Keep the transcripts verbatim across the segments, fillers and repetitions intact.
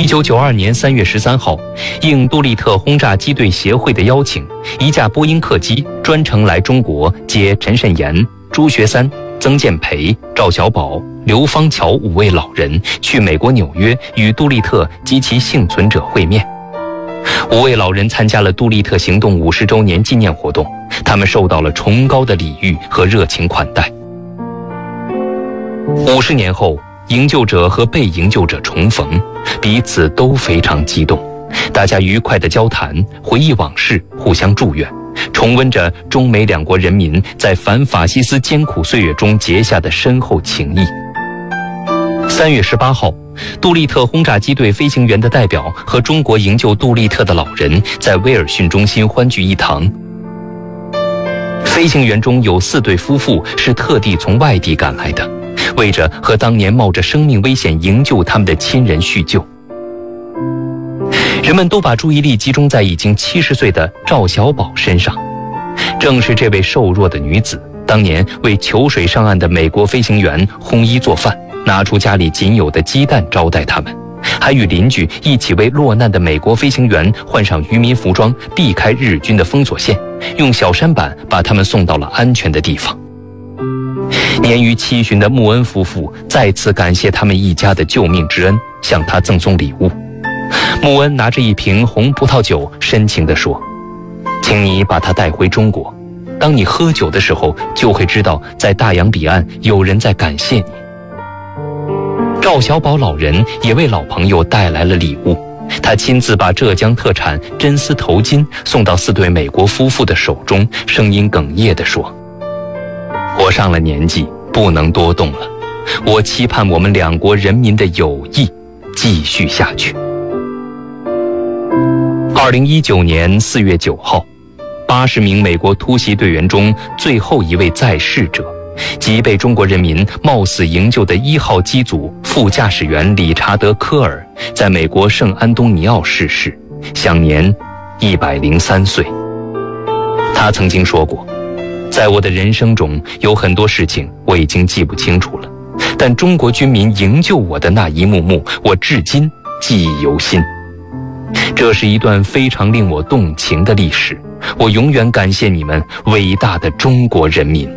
九九二年三月十三号，应杜立特轰炸机队协会的邀请，一架波音客机专程来中国接陈慎言、朱学三、曾建培、赵小宝、刘方桥五位老人去美国纽约与杜立特及其幸存者会面。五位老人参加了杜立特行动五十周年纪念活动，他们受到了崇高的礼遇和热情款待。五十年后，营救者和被营救者重逢，彼此都非常激动，大家愉快地交谈，回忆往事，互相祝愿，重温着中美两国人民在反法西斯艰苦岁月中结下的深厚情谊。三月十八号，杜立特轰炸机队飞行员的代表和中国营救杜立特的老人在威尔逊中心欢聚一堂。飞行员中有四对夫妇是特地从外地赶来的，为着和当年冒着生命危险营救他们的亲人叙旧。人们都把注意力集中在已经七十岁的赵小宝身上，正是这位瘦弱的女子，当年为求水上岸的美国飞行员烘衣做饭，拿出家里仅有的鸡蛋招待他们，还与邻居一起为落难的美国飞行员换上渔民服装，避开日军的封锁线，用小舢板把他们送到了安全的地方。年逾七旬的穆恩夫妇再次感谢他们一家的救命之恩，向他赠送礼物。穆恩拿着一瓶红葡萄酒，深情地说：“请你把它带回中国，当你喝酒的时候，就会知道在大洋彼岸有人在感谢你。”赵小宝老人也为老朋友带来了礼物，他亲自把浙江特产真丝头巾送到四对美国夫妇的手中，声音哽咽地说：“我上了年纪，不能多动了，我期盼我们两国人民的友谊继续下去。”二零一九年四月九号，八十名美国突袭队员中最后一位在世者，即被中国人民冒死营救的一号机组副驾驶员理查德·科尔，在美国圣安东尼奥逝世，享年一百零三岁。他曾经说过：“在我的人生中，有很多事情我已经记不清楚了，但中国军民营救我的那一幕幕，我至今记忆犹新。这是一段非常令我动情的历史，我永远感谢你们伟大的中国人民。”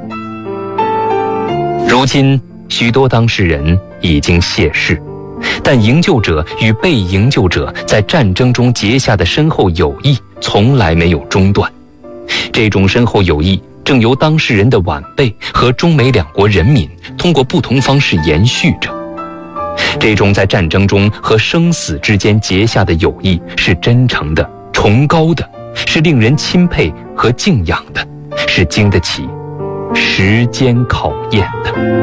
如今，许多当事人已经谢世，但营救者与被营救者在战争中结下的深厚友谊从来没有中断。这种深厚友谊正由当事人的晚辈和中美两国人民通过不同方式延续着。这种在战争中和生死之间结下的友谊是真诚的、崇高的，是令人钦佩和敬仰的，是经得起时间考验的。